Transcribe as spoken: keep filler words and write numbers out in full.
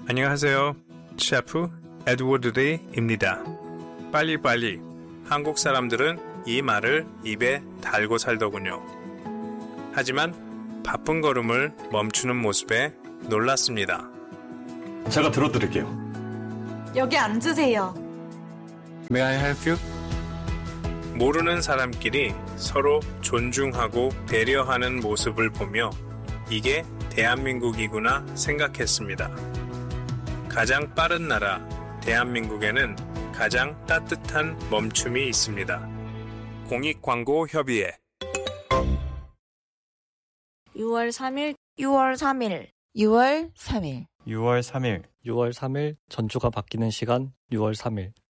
안녕하세요. 셰프 에드워드 리입니다. 빨리빨리. 한국 사람들은 이 말을 입에 달고 살더군요. 하지만 바쁜 걸음을 멈추는 모습에 놀랐습니다. 제가 들어드릴게요. 여기 앉으세요. May I help you? 모르는 사람끼리 서로 존중하고 배려하는 모습을 보며 이게 대한민국이구나 생각했습니다. 가장 빠른 나라 대한민국에는 가장 따뜻한 멈춤이 있습니다. 공익광고협의회 유월 삼일 유월 삼일 유월 삼일 유월 삼일 유월 삼일 전주가 바뀌는 시간 유월 삼일